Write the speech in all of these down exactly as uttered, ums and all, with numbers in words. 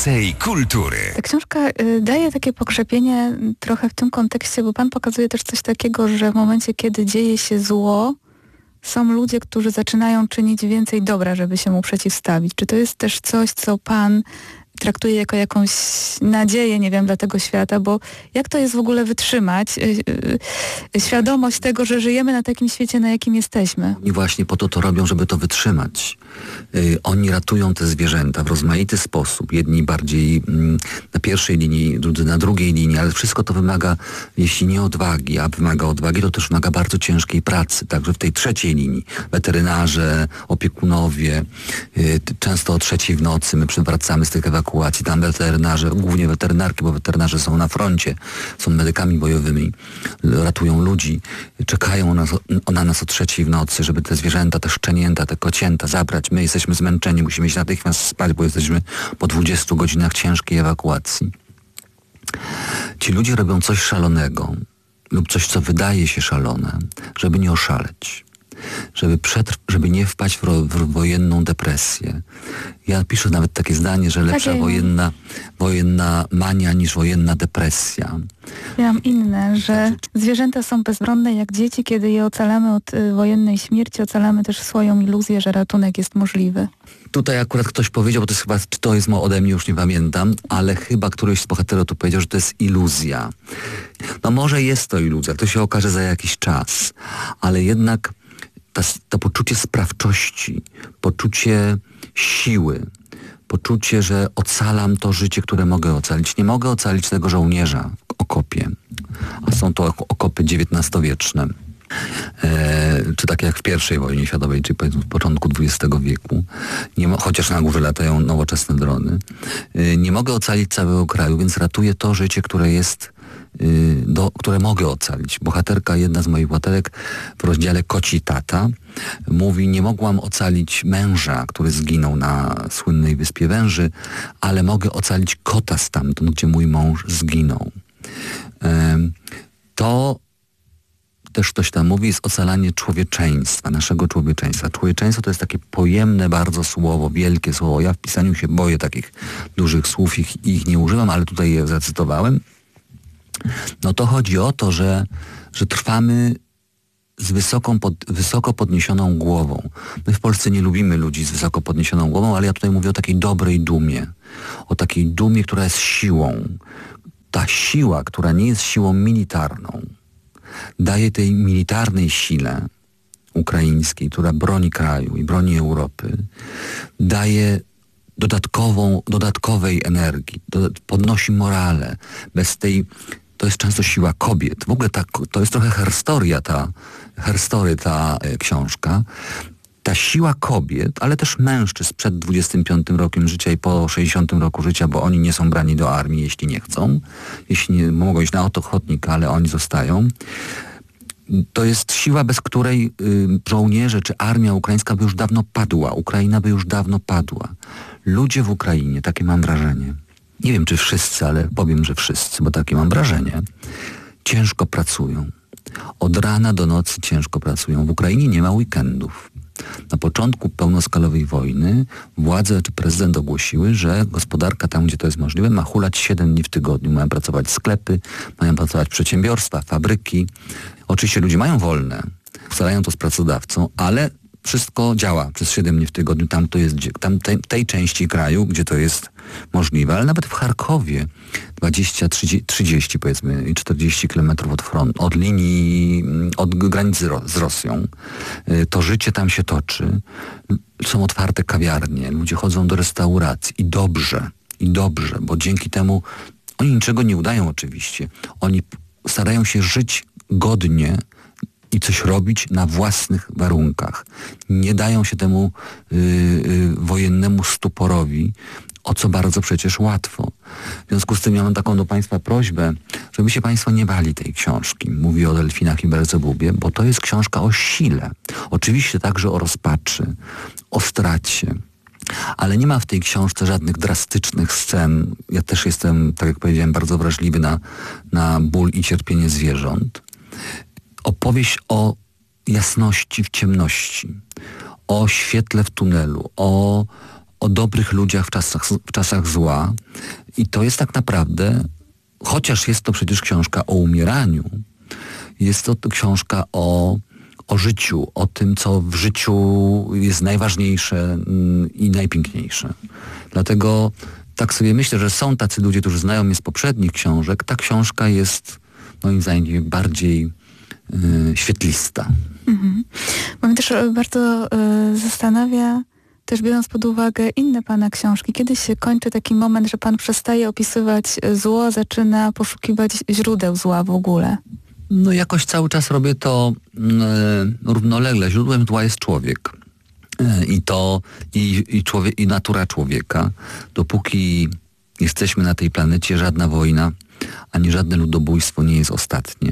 Esej kultury. Ta książka y, daje takie pokrzepienie trochę w tym kontekście, bo pan pokazuje też coś takiego, że w momencie, kiedy dzieje się zło, są ludzie, którzy zaczynają czynić więcej dobra, żeby się mu przeciwstawić. Czy to jest też coś, co pan traktuje jako jakąś nadzieję, nie wiem, dla tego świata, bo jak to jest w ogóle wytrzymać yy, yy, świadomość tego, że żyjemy na takim świecie, na jakim jesteśmy? I właśnie po to to robią, żeby to wytrzymać. Yy, oni ratują te zwierzęta w rozmaity sposób. Jedni bardziej mm, na pierwszej linii, drudzy na drugiej linii, ale wszystko to wymaga, jeśli nie odwagi, a wymaga odwagi, to też wymaga bardzo ciężkiej pracy. Także w tej trzeciej linii weterynarze, opiekunowie, yy, często o trzeciej w nocy my przywracamy z tych ewakuacji. Tam weterynarze, głównie weterynarki, bo weterynarze są na froncie, są medykami bojowymi, ratują ludzi, czekają na, na nas o trzeciej w nocy, żeby te zwierzęta, te szczenięta, te kocięta zabrać. My jesteśmy zmęczeni, musimy iść natychmiast spać, bo jesteśmy po dwudziestu godzinach ciężkiej ewakuacji. Ci ludzie robią coś szalonego lub coś, co wydaje się szalone, żeby nie oszaleć. Żeby, przetrw- żeby nie wpaść w, ro- w wojenną depresję. Ja piszę nawet takie zdanie, że lepsza Takie... wojenna, wojenna mania niż wojenna depresja. Ja mam inne, że zwierzęta są bezbronne jak dzieci, kiedy je ocalamy od y, wojennej śmierci, ocalamy też swoją iluzję, że ratunek jest możliwy. Tutaj akurat ktoś powiedział, bo to jest chyba, czy to jest ode mnie, już nie pamiętam, ale chyba któryś z bohaterów tu powiedział, że to jest iluzja. No może jest to iluzja, to się okaże za jakiś czas, ale jednak Ta, to poczucie sprawczości, poczucie siły, poczucie, że ocalam to życie, które mogę ocalić. Nie mogę ocalić tego żołnierza w okopie, a są to okopy dziewiętnastowieczne. E, czy takie jak w pierwszej wojnie światowej, czyli powiedzmy w początku dwudziestego wieku, nie mo- chociaż na górze latają nowoczesne drony. E, nie mogę ocalić całego kraju, więc ratuję to życie, które jest Do, które mogę ocalić. Bohaterka, jedna z moich bohaterek w rozdziale Koci tata mówi, nie mogłam ocalić męża, który zginął na słynnej Wyspie Węży, ale mogę ocalić kota stamtąd, gdzie mój mąż zginął. Ym, to też ktoś tam mówi, jest ocalanie człowieczeństwa, naszego człowieczeństwa. Człowieczeństwo to jest takie pojemne bardzo słowo, wielkie słowo. Ja w pisaniu się boję takich dużych słów, ich, ich nie używam, ale tutaj je zacytowałem. No to chodzi o to, że, że trwamy z wysoką pod, wysoko podniesioną głową. My w Polsce nie lubimy ludzi z wysoko podniesioną głową, ale ja tutaj mówię o takiej dobrej dumie. O takiej dumie, która jest siłą. Ta siła, która nie jest siłą militarną, daje tej militarnej sile ukraińskiej, która broni kraju i broni Europy, daje dodatkową, dodatkowej energii, do, podnosi morale. Bez tej, to jest często siła kobiet. W ogóle ta, to jest trochę herstoria, ta, herstory ta e, książka. Ta siła kobiet, ale też mężczyzn przed dwudziestym piątym rokiem życia i po sześćdziesiątym roku życia, bo oni nie są brani do armii, jeśli nie chcą. Jeśli nie, mogą iść na ochotnika, ale oni zostają. To jest siła, bez której y, żołnierze czy armia ukraińska by już dawno padła. Ukraina by już dawno padła. Ludzie w Ukrainie, takie mam wrażenie, nie wiem czy wszyscy, ale powiem, że wszyscy, bo takie mam wrażenie, ciężko pracują. Od rana do nocy ciężko pracują. W Ukrainie nie ma weekendów. Na początku pełnoskalowej wojny władze czy prezydent ogłosiły, że gospodarka tam, gdzie to jest możliwe, ma hulać siedem dni w tygodniu. Mają pracować sklepy, mają pracować przedsiębiorstwa, fabryki. Oczywiście ludzie mają wolne, ustalają to z pracodawcą, ale wszystko działa przez siedem dni w tygodniu. Tam to jest, tam tej, tej części kraju, gdzie to jest możliwe, ale nawet w Charkowie dwadzieścia, trzydzieści powiedzmy i czterdzieści kilometrów od frontu, od linii, od granicy ro- z Rosją, to życie tam się toczy. Są otwarte kawiarnie, ludzie chodzą do restauracji i dobrze, i dobrze, bo dzięki temu oni niczego nie udają oczywiście. Oni starają się żyć godnie i coś robić na własnych warunkach. Nie dają się temu yy, yy, wojennemu stuporowi, o co bardzo przecież łatwo. W związku z tym ja mam taką do Państwa prośbę, żeby się Państwo nie bali tej książki. Mówię o delfinach i Belzebubie, bo to jest książka o sile. Oczywiście także o rozpaczy, o stracie. Ale nie ma w tej książce żadnych drastycznych scen. Ja też jestem, tak jak powiedziałem, bardzo wrażliwy na, na ból i cierpienie zwierząt. Opowieść o jasności w ciemności, o świetle w tunelu, o, o dobrych ludziach w czasach, w czasach zła. I to jest tak naprawdę, chociaż jest to przecież książka o umieraniu, jest to książka o, o życiu, o tym, co w życiu jest najważniejsze i najpiękniejsze. Dlatego tak sobie myślę, że są tacy ludzie, którzy znają mnie z poprzednich książek. Ta książka jest moim zdaniem bardziej y, świetlista. Mhm. Bo mnie też bardzo y, zastanawia, też biorąc pod uwagę inne pana książki, kiedy się kończy taki moment, że pan przestaje opisywać zło, zaczyna poszukiwać źródeł zła w ogóle? No jakoś cały czas robię to y, równolegle. Źródłem zła jest człowiek. Y, I to, i, i, człowiek, i natura człowieka. Dopóki jesteśmy na tej planecie, żadna wojna, ani żadne ludobójstwo nie jest ostatnie.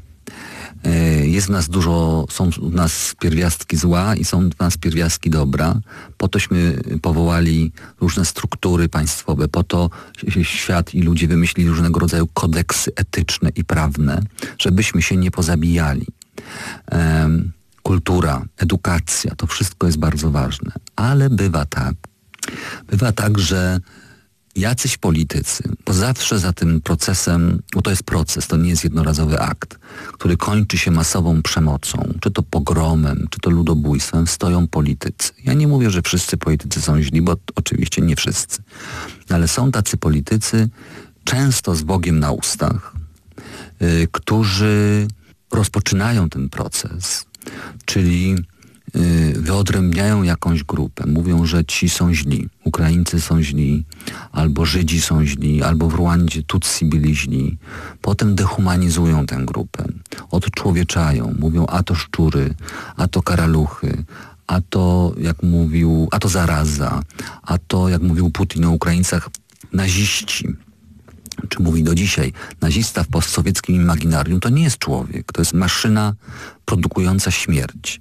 Jest w nas dużo, są w nas pierwiastki zła i są w nas pierwiastki dobra. Po tośmy powołali różne struktury państwowe, po to świat i ludzie wymyślili różnego rodzaju kodeksy etyczne i prawne, żebyśmy się nie pozabijali. Um, kultura, edukacja, to wszystko jest bardzo ważne. Ale bywa tak, bywa tak, że jacyś politycy, bo zawsze za tym procesem, bo to jest proces, to nie jest jednorazowy akt, który kończy się masową przemocą, czy to pogromem, czy to ludobójstwem, stoją politycy. Ja nie mówię, że wszyscy politycy są źli, bo oczywiście nie wszyscy. Ale są tacy politycy, często z Bogiem na ustach, yy, którzy rozpoczynają ten proces, czyli wyodrębniają jakąś grupę, mówią, że ci są źli, Ukraińcy są źli, albo Żydzi są źli, albo w Rwandzie Tutsi byli źli. Potem dehumanizują tę grupę, odczłowieczają, mówią a to szczury, a to karaluchy, a to jak mówił, a to zaraza, a to jak mówił Putin o Ukraińcach, naziści. Czy mówi do dzisiaj, nazista w postsowieckim imaginarium to nie jest człowiek, to jest maszyna produkująca śmierć.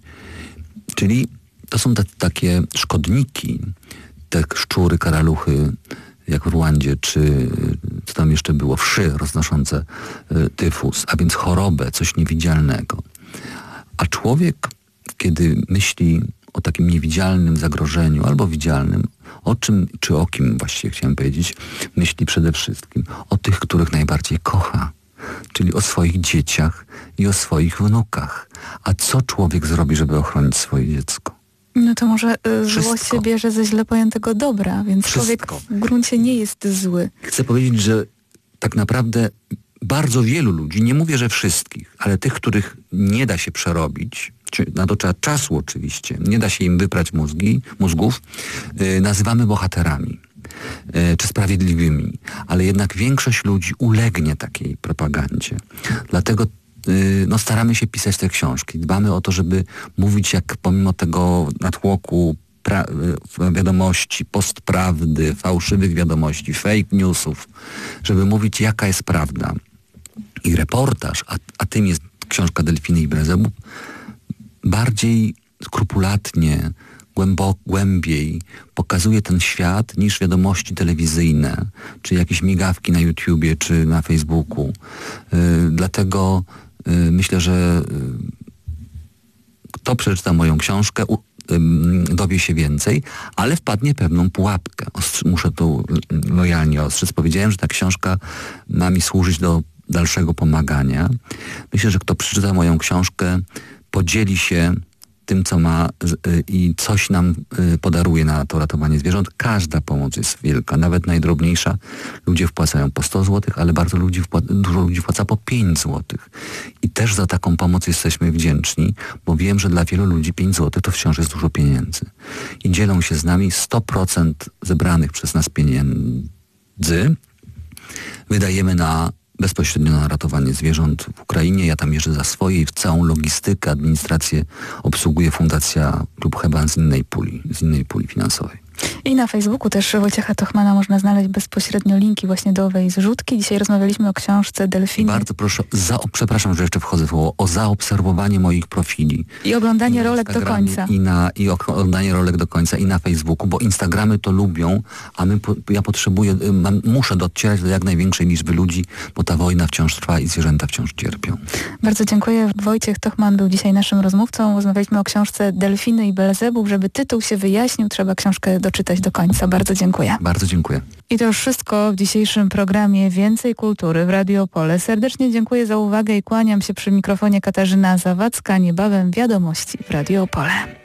Czyli to są te, takie szkodniki, te szczury, karaluchy, jak w Rwandzie, czy co tam jeszcze było, wszy roznoszące y, tyfus, a więc chorobę, coś niewidzialnego. A człowiek, kiedy myśli o takim niewidzialnym zagrożeniu, albo widzialnym, o czym, czy o kim właściwie chciałem powiedzieć, myśli przede wszystkim o tych, których najbardziej kocha, czyli o swoich dzieciach i o swoich wnukach. A co człowiek zrobi, żeby ochronić swoje dziecko? No to może y, zło się bierze ze źle pojętego dobra, więc Wszystko. Człowiek w gruncie nie jest zły. Chcę powiedzieć, że tak naprawdę bardzo wielu ludzi, nie mówię, że wszystkich, ale tych, których nie da się przerobić, czy na to trzeba czasu oczywiście, nie da się im wyprać mózgi, mózgów, yy, nazywamy bohaterami. Czy sprawiedliwymi, ale jednak większość ludzi ulegnie takiej propagandzie. Dlatego no, staramy się pisać te książki. Dbamy o to, żeby mówić, jak pomimo tego natłoku pra- wiadomości, postprawdy, fałszywych wiadomości, fake newsów, żeby mówić, jaka jest prawda. I reportaż, a, a tym jest książka Delfiny i Belzebub, bardziej skrupulatnie, Głębo, głębiej pokazuje ten świat niż wiadomości telewizyjne, czy jakieś migawki na YouTubie, czy na Facebooku. Yy, dlatego yy, myślę, że yy, kto przeczyta moją książkę, u, yy, dowie się więcej, ale wpadnie w pewną pułapkę. Ostrzy- muszę to lojalnie ostrzec. Powiedziałem, że ta książka ma mi służyć do dalszego pomagania. Myślę, że kto przeczyta moją książkę, podzieli się tym, co ma y, i coś nam y, podaruje na to ratowanie zwierząt. Każda pomoc jest wielka, nawet najdrobniejsza. Ludzie wpłacają po sto złotych, ale bardzo ludzi wpła- dużo ludzi wpłaca po pięć złotych. I też za taką pomoc jesteśmy wdzięczni, bo wiem, że dla wielu ludzi pięć złotych to wciąż jest dużo pieniędzy. I dzielą się z nami sto procent zebranych przez nas pieniędzy. Wydajemy na bezpośrednio na ratowanie zwierząt w Ukrainie. Ja tam jeżdżę za swoje i całą logistykę, administrację obsługuje Fundacja Klub Heban z innej puli, z innej puli finansowej. I na Facebooku też Wojciecha Tochmana można znaleźć bezpośrednio linki właśnie do owej zrzutki. Dzisiaj rozmawialiśmy o książce Delfiny. Bardzo proszę, za, przepraszam, że jeszcze wchodzę w słowo, o zaobserwowanie moich profili. I oglądanie I rolek do końca. I, na, I oglądanie rolek do końca i na Facebooku, bo Instagramy to lubią, a my, ja potrzebuję, mam, muszę docierać do jak największej liczby ludzi, bo ta wojna wciąż trwa i zwierzęta wciąż cierpią. Bardzo dziękuję. Wojciech Tochman był dzisiaj naszym rozmówcą. Rozmawialiśmy o książce Delfiny i Belzebub. Żeby tytuł się wyjaśnił, trzeba książkę doczytać doczytać do końca. Bardzo dziękuję. Bardzo dziękuję. I to już wszystko w dzisiejszym programie Więcej Kultury w Radio Opole. Serdecznie dziękuję za uwagę i kłaniam się przy mikrofonie Katarzyna Zawadzka. Niebawem wiadomości w Radio Opole.